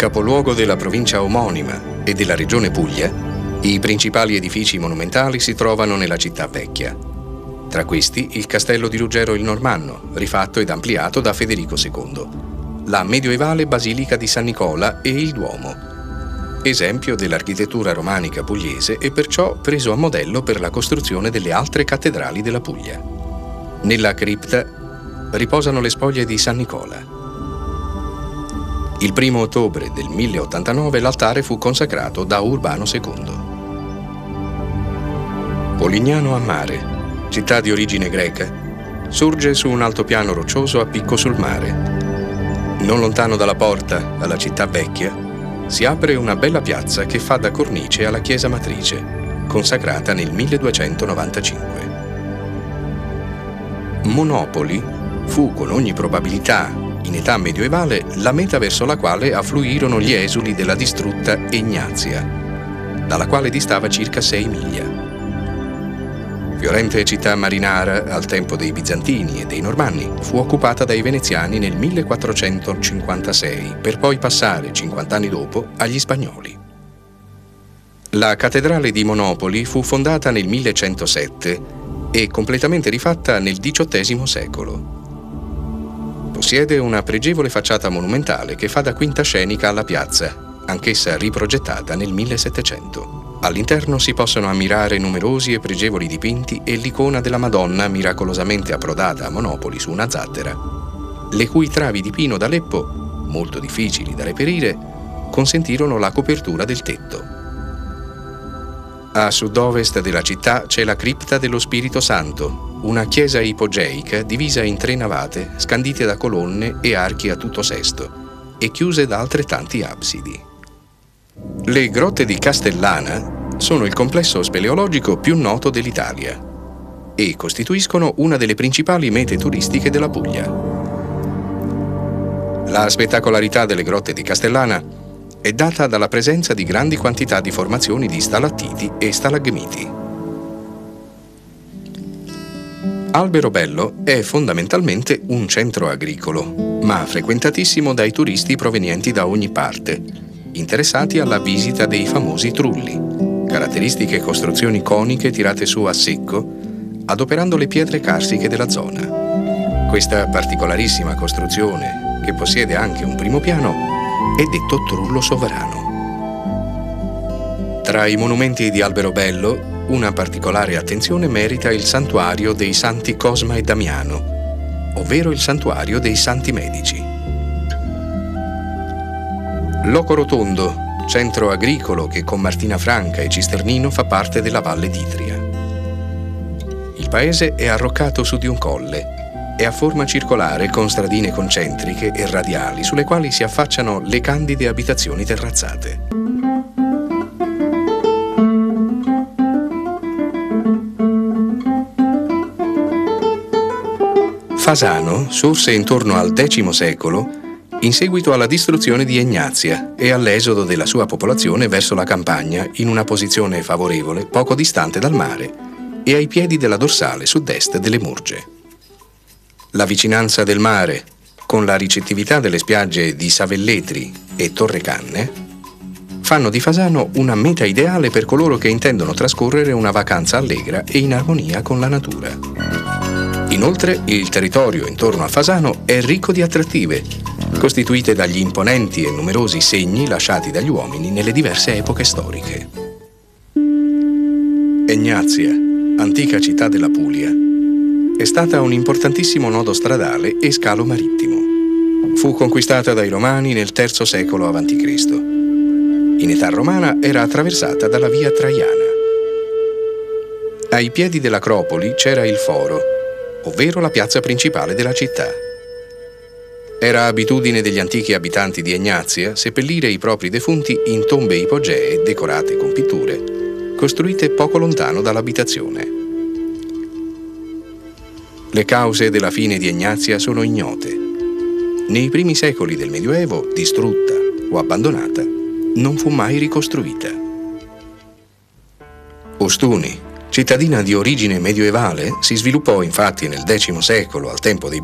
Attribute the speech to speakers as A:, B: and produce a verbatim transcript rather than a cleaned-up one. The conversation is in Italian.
A: Capoluogo della provincia omonima e della regione Puglia, i principali edifici monumentali si trovano nella città vecchia. Tra questi il castello di Ruggero il Normanno, rifatto ed ampliato da Federico secondo, la medioevale Basilica di San Nicola e il Duomo, esempio dell'architettura romanica pugliese e perciò preso a modello per la costruzione delle altre cattedrali della Puglia. Nella cripta riposano le spoglie di San Nicola. Il primo ottobre del mille ottantanove l'altare fu consacrato da Urbano secondo. Polignano a Mare, città di origine greca, sorge su un altopiano roccioso a picco sul mare. Non lontano dalla porta, alla città vecchia, si apre una bella piazza che fa da cornice alla chiesa matrice, consacrata nel milleduecentonovantacinque. Monopoli fu con ogni probabilità, in età medioevale, la meta verso la quale affluirono gli esuli della distrutta Egnazia, dalla quale distava circa sei miglia. Fiorente città marinara al tempo dei Bizantini e dei Normanni, fu occupata dai veneziani nel millequattrocentocinquantasei, per poi passare, cinquant'anni dopo, agli spagnoli. La cattedrale di Monopoli fu fondata nel millecentosette e completamente rifatta nel diciottesimo secolo. Possiede una pregevole facciata monumentale che fa da quinta scenica alla piazza, anch'essa riprogettata nel millesettecento. All'interno si possono ammirare numerosi e pregevoli dipinti e l'icona della Madonna miracolosamente approdata a Monopoli su una zattera, le cui travi di pino d'Aleppo, molto difficili da reperire, consentirono la copertura del tetto. A sud-ovest della città c'è la cripta dello Spirito Santo, una chiesa ipogeica divisa in tre navate, scandite da colonne e archi a tutto sesto e chiuse da altrettanti absidi. Le grotte di Castellana sono il complesso speleologico più noto dell'Italia e costituiscono una delle principali mete turistiche della Puglia. La spettacolarità delle grotte di Castellana è data dalla presenza di grandi quantità di formazioni di stalattiti e stalagmiti. Alberobello è fondamentalmente un centro agricolo, ma frequentatissimo dai turisti provenienti da ogni parte, interessati alla visita dei famosi trulli, caratteristiche costruzioni coniche tirate su a secco, adoperando le pietre carsiche della zona. Questa particolarissima costruzione, che possiede anche un primo piano, è detto trullo sovrano. Tra i monumenti di Alberobello, una particolare attenzione merita il santuario dei Santi Cosma e Damiano, ovvero il santuario dei Santi Medici. Loco Rotondo, centro agricolo che con Martina Franca e Cisternino fa parte della Valle d'Itria. Il paese è arroccato su di un colle. È a forma circolare con stradine concentriche e radiali sulle quali si affacciano le candide abitazioni terrazzate. Fasano sorse intorno al X secolo in seguito alla distruzione di Egnazia e all'esodo della sua popolazione verso la campagna in una posizione favorevole poco distante dal mare e ai piedi della dorsale sud-est delle Murge. La vicinanza del mare, con la ricettività delle spiagge di Savelletri e Torrecanne, fanno di Fasano una meta ideale per coloro che intendono trascorrere una vacanza allegra e in armonia con la natura. Inoltre, il territorio intorno a Fasano è ricco di attrattive, costituite dagli imponenti e numerosi segni lasciati dagli uomini nelle diverse epoche storiche. Egnazia, antica città della Puglia, è stata un importantissimo nodo stradale e scalo marittimo. Fu conquistata dai Romani nel terzo secolo avanti Cristo. In età romana era attraversata dalla via Traiana. Ai piedi dell'Acropoli c'era il Foro, ovvero la piazza principale della città. Era abitudine degli antichi abitanti di Egnazia seppellire i propri defunti in tombe ipogee decorate con pitture, costruite poco lontano dall'abitazione. Le cause della fine di Egnazia sono ignote. Nei primi secoli del Medioevo, distrutta o abbandonata, non fu mai ricostruita. Ostuni, cittadina di origine medioevale, si sviluppò infatti nel X secolo, al tempo dei